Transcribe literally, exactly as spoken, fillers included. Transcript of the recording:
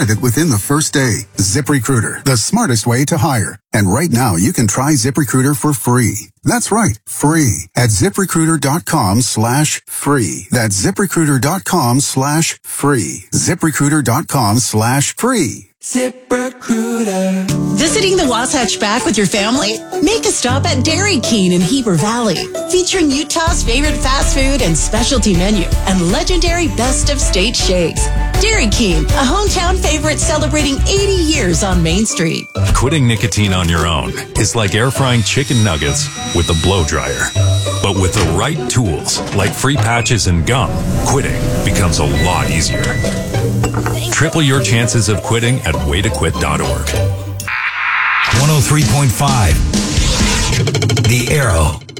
candidate within the first day. ZipRecruiter, the smartest way to hire. And right now, you can try ZipRecruiter for free. That's right, free at ZipRecruiter.com slash free. That's ZipRecruiter.com slash free. ZipRecruiter.com slash free. ZipRecruiter. Visiting the Wasatch Back with your family? Make a stop at Dairy King in Heber Valley, featuring Utah's favorite fast food and specialty menu and legendary best of state shakes. Dairy King, a hometown favorite celebrating eighty years on Main Street. Quitting nicotine on your own is like air frying chicken nuggets with a blow dryer. But with the right tools, like free patches and gum, quitting becomes a lot easier. Triple your chances of quitting at way to quit dot org. one oh three point five The Arrow.